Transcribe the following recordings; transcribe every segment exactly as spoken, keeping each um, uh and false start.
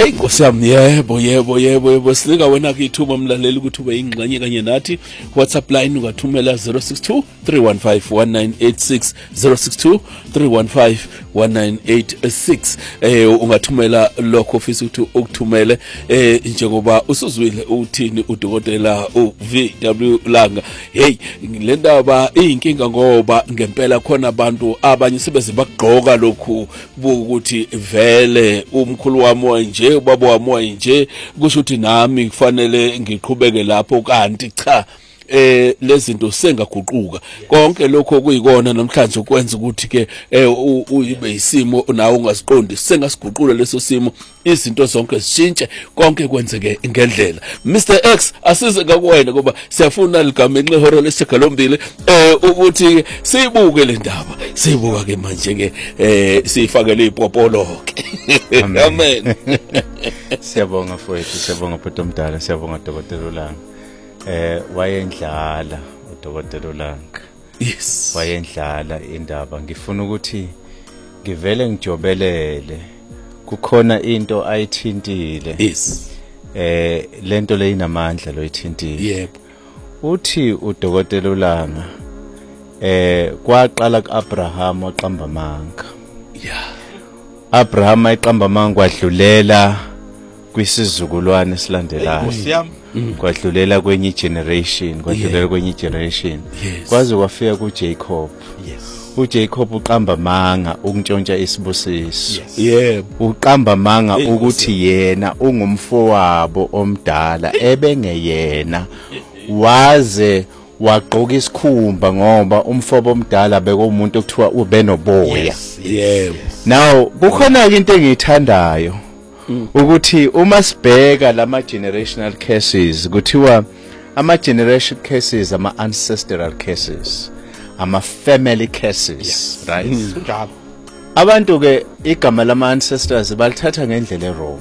Hey nkosiyami, yebo yebo yebo yebo sinika wena ke ithuba mlaleli ukuthi ube ingxenye kanye nathi. WhatsApp line ungathumela zero six two three one five one nine eight six zero six two three one five one nine eight six. Eh ungathumela lokho ofisa ukuthi ukuthumele eh njengoba usuzwile uthini udokotela u V W Langa. Hey le ndaba iyinkinga ngoba ngempela khona abantu abanye sebeze bakugqoka lokhu ukuthi vele umkhulu wami nje ubaba wami nje kusho ukuthi nami kufanele ngiqhubeke lapho kanti cha eh lezinto sengaguquka konke lokho kuyikona namhlanje ukwenza ukuthi ke uyibe isimo nawe ungasiqondi sengasiguqula leso simo izinto zonke zishintshe konke kwenzeke ngendlela. Mister X asize ngakuwena ngoba siyafuna ligama enhlehoro lesishagalombili eh ukuthi siyibuke le ndaba siyibuka ke manje ke eh siyifakele ipopolo ke. Amen. Siyabonga mfowethu, siyabonga bhuti omdala, siyabonga dokotela Langa. Eh wayendlala udokotela Langa. Yes. Wayendlala indaba. Ngifuna ukuthi ngivele ngijobelele kukhona into ayithintile. Yes. Eh lento le inamandla lo ithintile. Yebo. Uthi udokotela Langa eh kwaqala kuAbraham waqamba amanga. Yeah. Abraham eqamba amanga kwadlulela kwisizukulwane esilandelayo. Kwadlulela kwenye generation, kwadlulela kwenye generation. Kwaze kwafika kuJacob. Yes. uJacob uqamba amanga ukuntshontsha isibusiso. Yebo. Uqamba amanga ukuthi yena ungumfowabo omdala ebengeyena waze waqoka isikhumba ngoba umfobo omdala bekumuntu okuthiwa ubenoboya. Yebo. Now kukhona into engiyithandayo ukuthi uma sibheka lama generational cases kuthiwa ama generation cases ama ancestral cases ama family cases, right? Njalo. Abantu ke igama lama ancestors balithatha ngendlela errong.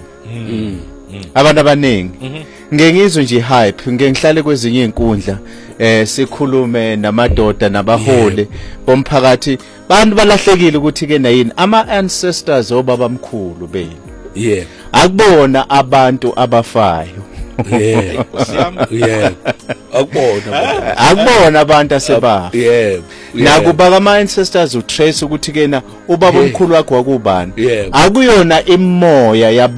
Abantu abaningi ngeke ngizwe nje hype, ngeke ngihlale kwezinye inkundla eh sikhulume namadoda nabaholi bomphakathi, bantu balahlekile ukuthi ke nayini ama ancestors obaba mkhulu beni. Yeah. Akubona abantu abafayo. Yeah. Yeah. Akubona. Akubona abantu asebafa. Yeah. Nakuba kama ancestors utrace ukuthi kena ubaba omkhulu wakho wakubani. Yeah. Akuyona imoya